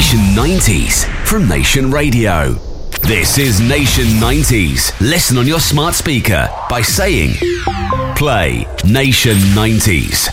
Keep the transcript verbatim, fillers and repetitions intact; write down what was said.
Nation nineties from Nation Radio. This is Nation nineties. Listen on your smart speaker by saying, play Nation nineties.